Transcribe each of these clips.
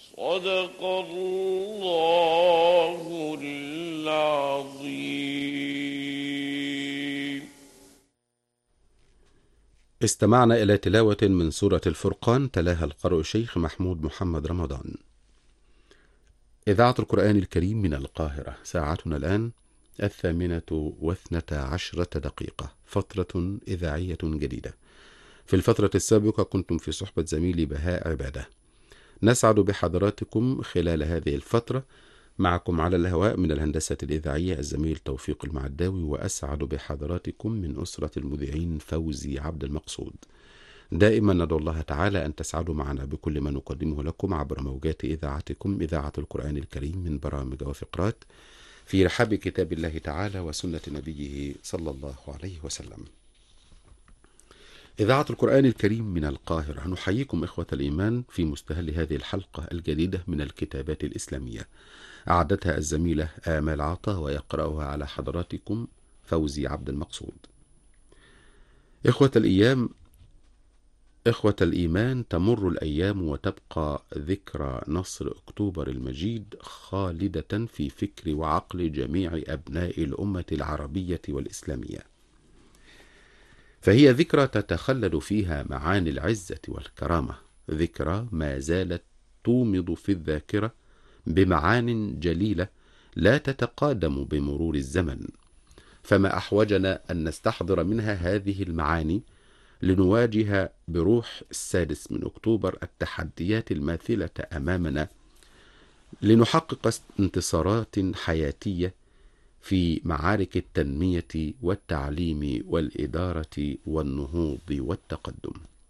صدق الله العظيم. استمعنا إلى تلاوة من سورة الفرقان تلاها القارئ الشيخ محمود محمد رمضان. إذاعة القرآن الكريم من القاهرة، ساعتنا الآن 12:12، فترة إذاعية جديدة. في الفترة السابقة كنتم في صحبة زميلي بهاء عبادة. نسعد بحضراتكم خلال هذه الفترة. معكم على الهواء من الهندسة الإذاعية الزميل توفيق المعداوي، وأسعد بحضراتكم من أسرة المذيعين فوزي عبد المقصود. دائما ندعو الله تعالى أن تسعدوا معنا بكل ما نقدمه لكم عبر موجات إذاعتكم إذاعة القرآن الكريم من برامج وفقرات في رحاب كتاب الله تعالى وسنة نبيه صلى الله عليه وسلم. إذاعة القرآن الكريم من القاهرة، نحييكم إخوة الإيمان في مستهل هذه الحلقة الجديدة من الكتابات الإسلامية. أعدتها الزميلة آمال عطا، ويقرأها على حضراتكم فوزي عبد المقصود. إخوة الإيمان، تمر الأيام وتبقى ذكرى نصر أكتوبر المجيد خالدة في فكر وعقل جميع أبناء الأمة العربية والإسلامية، فهي ذكرى تتخلد فيها معاني العزة والكرامة، ذكرى ما زالت تومض في الذاكرة بمعان جليلة لا تتقادم بمرور الزمن. فما أحوجنا أن نستحضر منها هذه المعاني لنواجه بروح 6 أكتوبر التحديات الماثلة أمامنا، لنحقق انتصارات حياتية في معارك التنمية والتعليم والإدارة والنهوض والتقدم.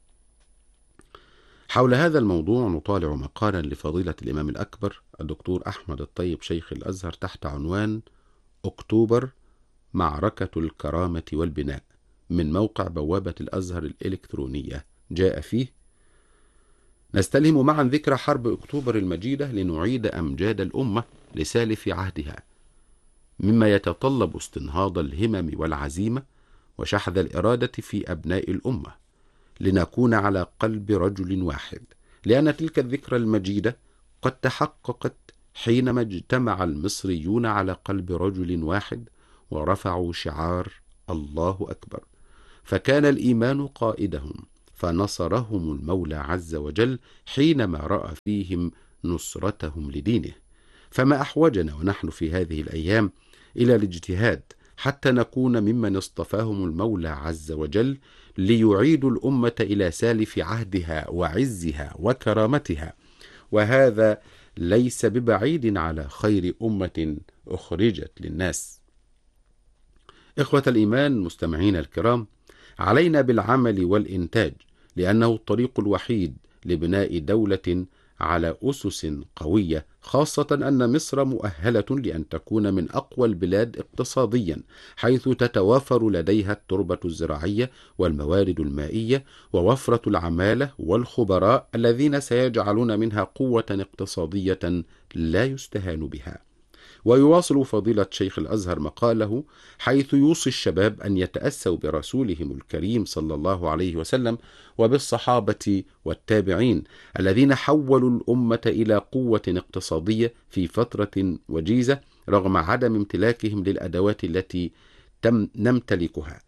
حول هذا الموضوع نطالع مقالا لفضيلة الإمام الأكبر الدكتور أحمد الطيب شيخ الأزهر تحت عنوان أكتوبر معركة الكرامة والبناء، من موقع بوابة الأزهر الإلكترونية. جاء فيه: نستلهم معا ذكرى حرب أكتوبر المجيدة لنعيد أمجاد الأمة لسالف عهدها، مما يتطلب استنهاض الهمم والعزيمة وشحذ الإرادة في أبناء الأمة، لنكون على قلب رجل واحد، لأن تلك الذكرى المجيدة قد تحققت حينما اجتمع المصريون على قلب رجل واحد ورفعوا شعار الله أكبر، فكان الإيمان قائدهم، فنصرهم المولى عز وجل حينما رأى فيهم نصرتهم لدينه. فما أحوجنا ونحن في هذه الأيام إلى الاجتهاد حتى نكون ممن اصطفاهم المولى عز وجل ليعيدوا الأمة إلى سالف عهدها وعزها وكرامتها، وهذا ليس ببعيد على خير أمة أخرجت للناس. إخوة الإيمان مستمعين الكرام، علينا بالعمل والإنتاج، لأنه الطريق الوحيد لبناء دولة على أسس قوية، خاصة أن مصر مؤهلة لأن تكون من أقوى البلاد اقتصاديا، حيث تتوافر لديها التربة الزراعية والموارد المائية ووفرة العمالة والخبراء الذين سيجعلون منها قوة اقتصادية لا يستهان بها. ويواصل فضيلة شيخ الأزهر مقاله حيث يوصي الشباب أن يتأسوا برسولهم الكريم صلى الله عليه وسلم وبالصحابة والتابعين الذين حولوا الأمة إلى قوة اقتصادية في فترة وجيزة رغم عدم امتلاكهم للأدوات التي نمتلكها،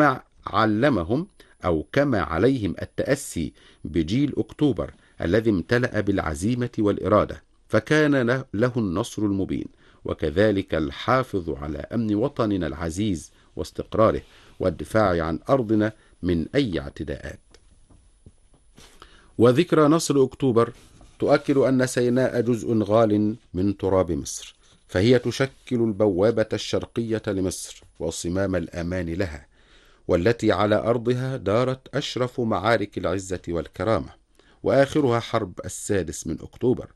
كما عليهم التأسي بجيل أكتوبر الذي امتلأ بالعزيمة والإرادة، فكان له النصر المبين، وكذلك الحافظ على أمن وطننا العزيز واستقراره والدفاع عن أرضنا من أي اعتداءات. وذكرى نصر أكتوبر تؤكد أن سيناء جزء غال من تراب مصر، فهي تشكل البوابة الشرقية لمصر وصمام الأمان لها، والتي على أرضها دارت أشرف معارك العزة والكرامة، وآخرها حرب 6 أكتوبر،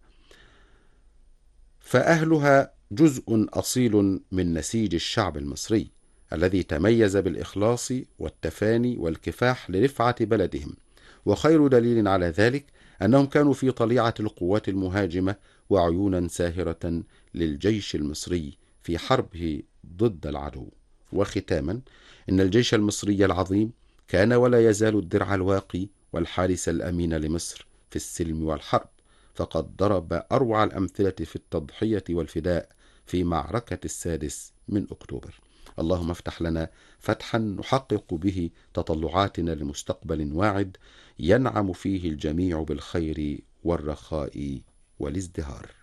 فأهلها جزء أصيل من نسيج الشعب المصري الذي تميز بالإخلاص والتفاني والكفاح لرفعة بلدهم. وخير دليل على ذلك أنهم كانوا في طليعة القوات المهاجمة وعيونا ساهرة للجيش المصري في حربه ضد العدو. وختاما، إن الجيش المصري العظيم كان ولا يزال الدرع الواقي والحارس الأمين لمصر في السلم والحرب، فقد ضرب أروع الأمثلة في التضحية والفداء في معركة 6 أكتوبر. اللهم افتح لنا فتحا نحقق به تطلعاتنا لمستقبل واعد ينعم فيه الجميع بالخير والرخاء والازدهار.